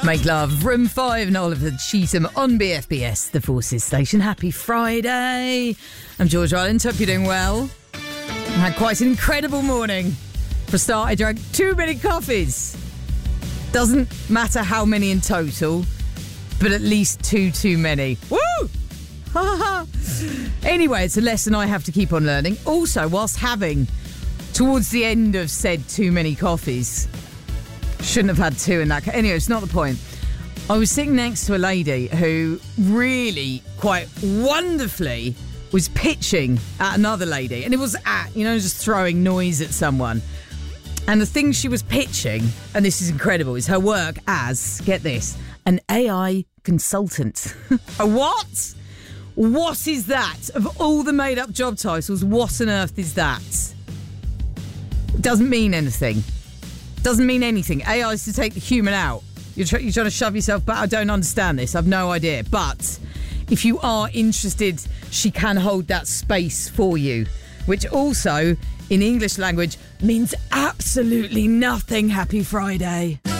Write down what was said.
Make love. Room 5 and Oliver Cheatham on BFBS, the Forces Station. Happy Friday. I'm George Ryland. Hope you're doing well. I had quite an incredible morning. For a start, I drank too many coffees. Doesn't matter how many in total, but at least two too many. Woo! Anyway, it's a lesson I have to keep on learning. Also, whilst having, towards the end of said too many coffees, shouldn't have had two in that. Anyway, it's not the point. I was sitting next to a lady who really, quite wonderfully, was pitching at another lady. And it was just throwing noise at someone. And the thing she was pitching, and this is incredible, is her work as, get this, an AI consultant. A what? What is that? Of all the made-up job titles, what on earth is that? It doesn't mean anything. Doesn't mean anything. AI is to take the human out. You're trying to shove yourself back. I don't understand this. I've no idea. But if you are interested, she can hold that space for you, which also, in English language, means absolutely nothing. Happy Friday.